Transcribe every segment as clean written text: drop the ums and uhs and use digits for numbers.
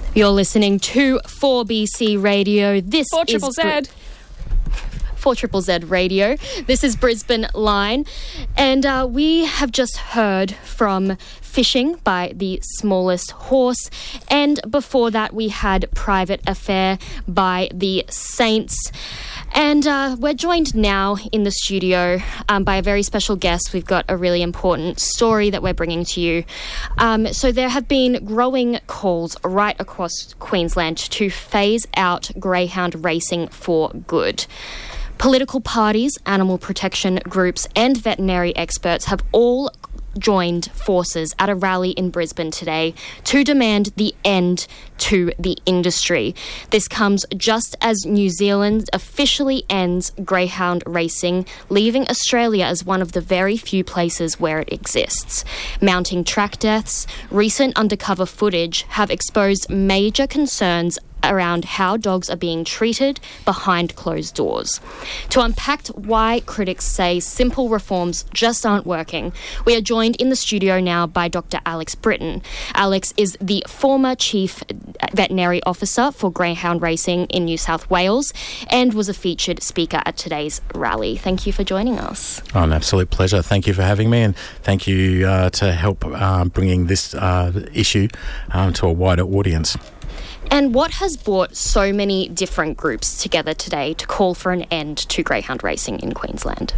You're listening to 4BC Radio. This is 4ZZZ. 4ZZZ Radio. This is Brisbane Line. And we have just heard from Fishing by the Smallest Horse. And before that, we had Private Affair by the Saints. And we're joined now in the studio by a very special guest. We've got a really important story that we're bringing to you. So there have been growing calls right across Queensland to phase out greyhound racing for good. Political parties, animal protection groups and veterinary experts have all joined forces at a rally in Brisbane today to demand the end to the industry. This comes just as New Zealand officially ends greyhound racing, leaving Australia as one of the very few places where it exists. Mounting track deaths, recent undercover footage have exposed major concerns around how dogs are being treated behind closed doors. To unpack why critics say simple reforms just aren't working, we are joined in the studio now by Dr. Alex Britton. Alex is the former Chief Veterinary Officer for greyhound racing in New South Wales and was a featured speaker at today's rally. Thank you for joining us. Oh, an absolute pleasure. Thank you for having me, and thank you to help bringing this issue to a wider audience. And what has brought so many different groups together today to call for an end to greyhound racing in Queensland?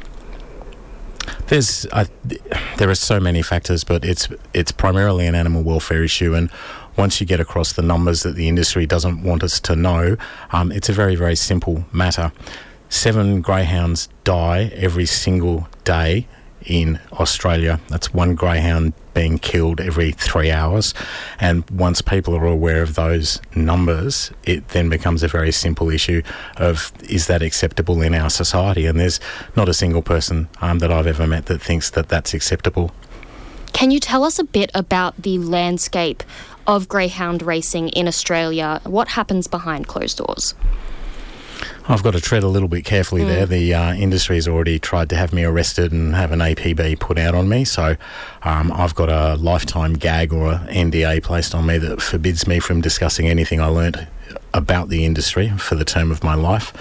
There are so many factors, but it's primarily an animal welfare issue, and once you get across the numbers that the industry doesn't want us to know, it's a very, very simple matter. 7 greyhounds die every single day in Australia. That's one greyhound being killed every 3 hours, and once people are aware of those numbers, it then becomes a very simple issue of, is that acceptable in our society? And there's not a single person that I've ever met that thinks that that's acceptable. Can you tell us a bit about the landscape of greyhound racing in Australia? What happens behind closed doors? I've got to tread a little bit carefully there. The industry has already tried to have me arrested and have an APB put out on me. So I've got a lifetime gag or an NDA placed on me that forbids me from discussing anything I learnt about the industry for the term of my life.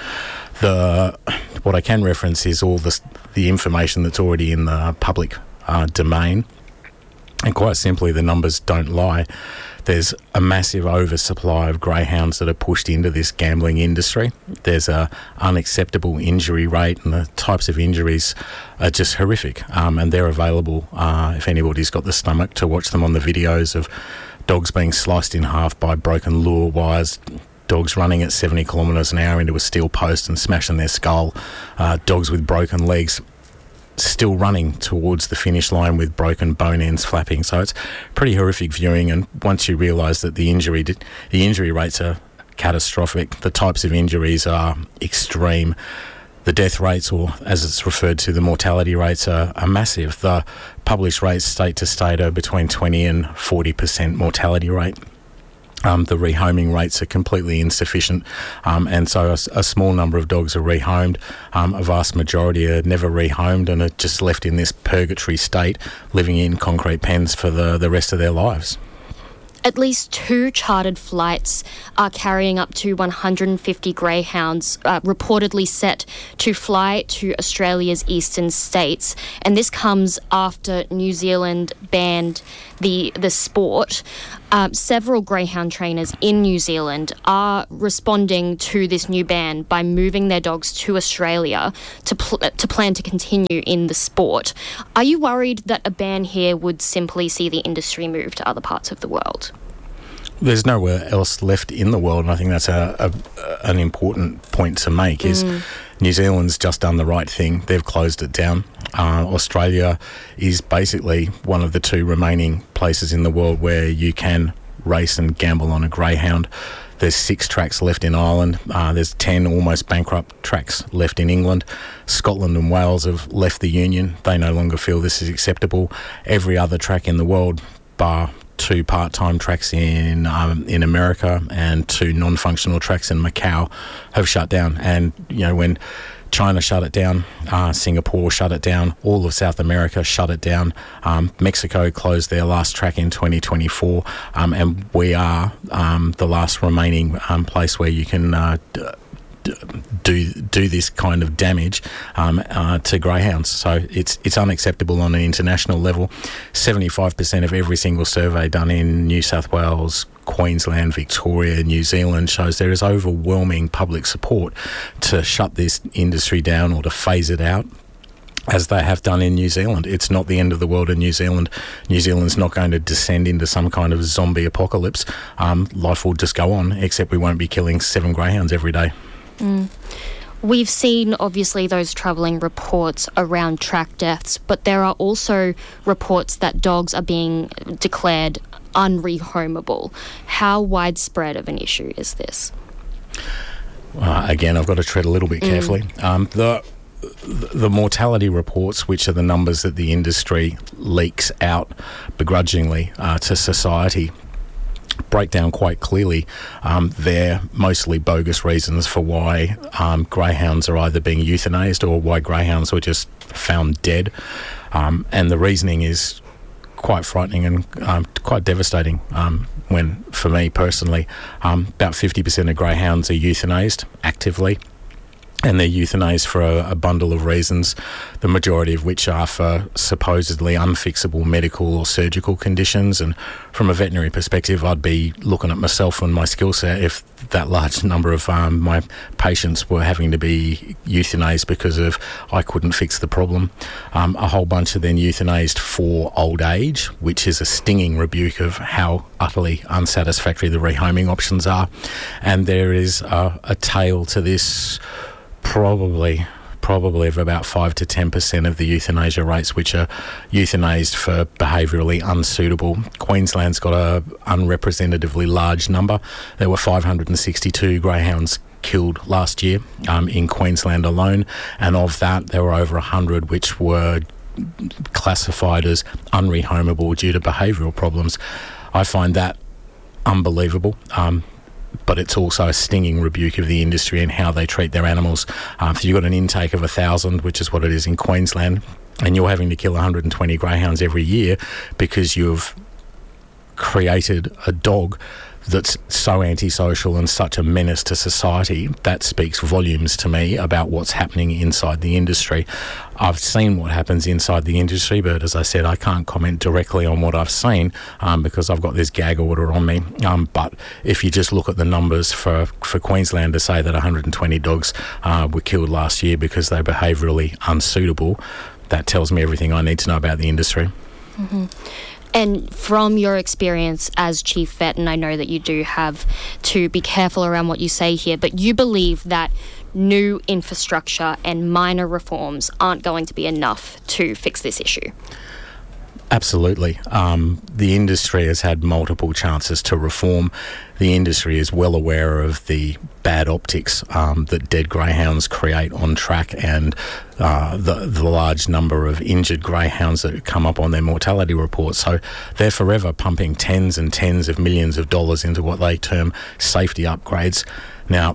What I can reference is all the information that's already in the public domain. And quite simply, the numbers don't lie. There's a massive oversupply of greyhounds that are pushed into this gambling industry. There's a unacceptable injury rate, and the types of injuries are just horrific. And they're available if anybody's got the stomach to watch them on the videos of dogs being sliced in half by broken lure wires, dogs running at 70 kilometres an hour into a steel post and smashing their skull, dogs with broken legs still running towards the finish line with broken bone ends flapping. So it's pretty horrific viewing, and once you realise that the injury rates are catastrophic, the types of injuries are extreme, the death rates, or as it's referred to, the mortality rates are massive. The published rates state to state are between 20 and 40% mortality rate. The rehoming rates are completely insufficient, and so a small number of dogs are rehomed. A vast majority are never rehomed and are just left in this purgatory state, living in concrete pens for the rest of their lives. At least 2 chartered flights are carrying up to 150 greyhounds reportedly set to fly to Australia's eastern states, and this comes after New Zealand banned the sport. Several greyhound trainers in New Zealand are responding to this new ban by moving their dogs to Australia to plan to continue in the sport. Are you worried that a ban here would simply see the industry move to other parts of the world? There's nowhere else left in the world, and I think that's an important point to make, is New Zealand's just done the right thing. They've closed it down. Australia is basically one of the 2 remaining places in the world where you can race and gamble on a greyhound. There's 6 tracks left in Ireland. There's 10 almost bankrupt tracks left in England. Scotland and Wales have left the union. They no longer feel this is acceptable. Every other track in the world, bar 2 part-time tracks in America and 2 non-functional tracks in Macau, have shut down. And, you know, when China shut it down, Singapore shut it down, all of South America shut it down, Mexico closed their last track in 2024, and we are the last remaining place where you can do this kind of damage to greyhounds. So it's unacceptable on an international level. 75% of every single survey done in New South Wales, Queensland, Victoria, New Zealand shows there is overwhelming public support to shut this industry down or to phase it out, as they have done in New Zealand. It's not the end of the world in New Zealand. New Zealand's not going to descend into some kind of zombie apocalypse. Life will just go on, except we won't be killing 7 greyhounds every day. We've seen, obviously, those troubling reports around track deaths, but there are also reports that dogs are being declared unrehomable. How widespread of an issue is this? Again, I've got to tread a little bit carefully. The mortality reports, which are the numbers that the industry leaks out begrudgingly to society, break down quite clearly. They're mostly bogus reasons for why greyhounds are either being euthanized or why greyhounds were just found dead. And the reasoning is quite frightening and quite devastating. When, for me personally, about 50% of greyhounds are euthanized actively. And they're euthanized for a bundle of reasons, the majority of which are for supposedly unfixable medical or surgical conditions. And from a veterinary perspective, I'd be looking at myself and my skill set if that large number of my patients were having to be euthanized because of I couldn't fix the problem. A whole bunch are then euthanized for old age, which is a stinging rebuke of how utterly unsatisfactory the rehoming options are. And there is a tail to this probably of about 5 to 10% of the euthanasia rates which are euthanized for behaviourally unsuitable. Queensland's got a unrepresentatively large number. There were 562 greyhounds killed last year in Queensland alone, and of that there were over 100 which were classified as unrehomable due to behavioural problems. I find that unbelievable. But it's also a stinging rebuke of the industry and how they treat their animals. If you've got an intake of 1,000, which is what it is in Queensland, and you're having to kill 120 greyhounds every year because you've created a dog that's so antisocial and such a menace to society, that speaks volumes to me about what's happening inside the industry. I've seen what happens inside the industry, but as I said, I can't comment directly on what I've seen because I've got this gag order on me. But if you just look at the numbers for Queensland to say that 120 dogs were killed last year because they're behaviourally unsuitable, that tells me everything I need to know about the industry. Mm-hmm. And from your experience as chief vet, and I know that you do have to be careful around what you say here, but you believe that new infrastructure and minor reforms aren't going to be enough to fix this issue? Absolutely. The industry has had multiple chances to reform. The industry is well aware of the bad optics that dead greyhounds create on track and the large number of injured greyhounds that come up on their mortality reports. So they're forever pumping tens and tens of millions of dollars into what they term safety upgrades. Now,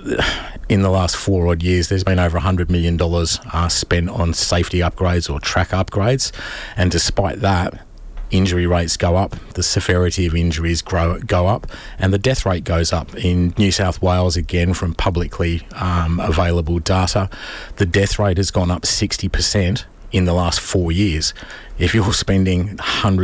in the last 4 odd years, there's been over $100 million spent on safety upgrades or track upgrades. And despite that, injury rates go up, the severity of injuries go up, and the death rate goes up. In New South Wales, again, from publicly available data, the death rate has gone up 60% in the last 4 years. If you're spending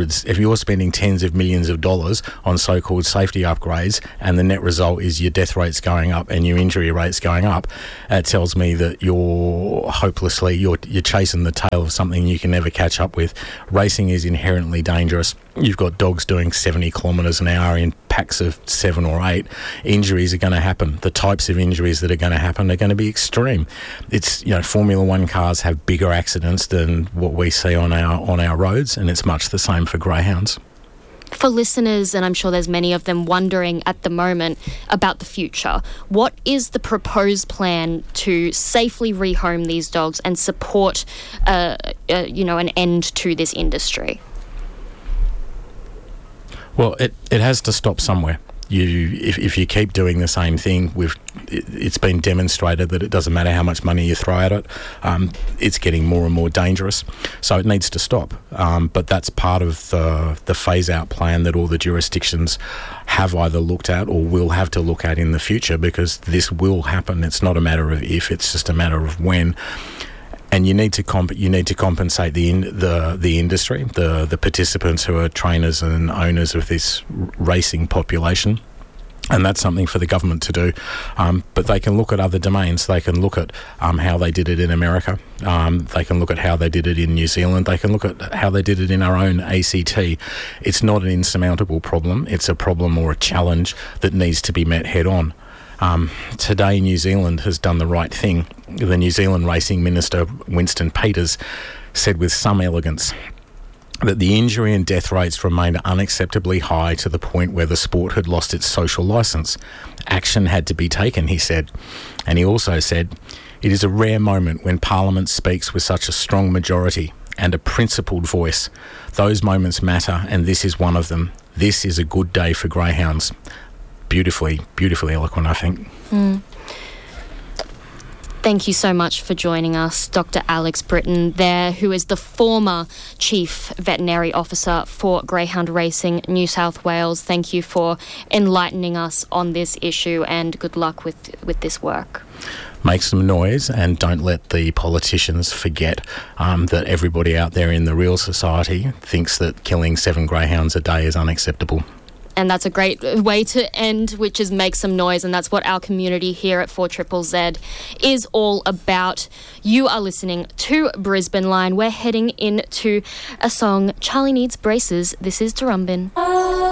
tens of millions of dollars on so-called safety upgrades and the net result is your death rate's going up and your injury rate's going up, it tells me that you're chasing the tail of something you can never catch up with. Racing is inherently dangerous. You've got dogs doing 70 kilometres an hour in packs of 7 or 8. Injuries are going to happen. The types of injuries that are going to happen are going to be extreme. It's, Formula One cars have bigger accidents than what we see on our roads, and it's much the same for greyhounds. For listeners, and I'm sure there's many of them wondering at the moment about the future, what is the proposed plan to safely rehome these dogs and support an end to this industry? Well, it has to stop somewhere. if you keep doing the same thing, it's been demonstrated that it doesn't matter how much money you throw at it, it's getting more and more dangerous. So it needs to stop. But that's part of the phase-out plan that all the jurisdictions have either looked at or will have to look at in the future, because this will happen. It's not a matter of if, it's just a matter of when. And you need to compensate the industry, the participants who are trainers and owners of this racing population. And that's something for the government to do. But they can look at other domains. They can look at how they did it in America. They can look at how they did it in New Zealand. They can look at how they did it in our own ACT. It's not an insurmountable problem. It's a problem or a challenge that needs to be met head on. Today, New Zealand has done the right thing. The New Zealand Racing Minister, Winston Peters, said with some elegance that the injury and death rates remained unacceptably high to the point where the sport had lost its social licence. Action had to be taken, he said. And he also said, "It is a rare moment when Parliament speaks with such a strong majority and a principled voice. Those moments matter, and this is one of them. This is a good day for greyhounds." Beautifully eloquent, I think. Thank you so much for joining us, Dr. Alex Britton there, who is the former Chief Veterinary Officer for Greyhound Racing New South Wales. Thank you for enlightening us on this issue, and good luck with this work. Make some noise, and don't let the politicians forget that everybody out there in the real society thinks that killing 7 greyhounds a day is unacceptable. And that's a great way to end, which is make some noise. And that's what our community here at 4ZZZ is all about. You are listening to Brisbane Line. We're heading into a song, Charlie Needs Braces. This is Tarumbin.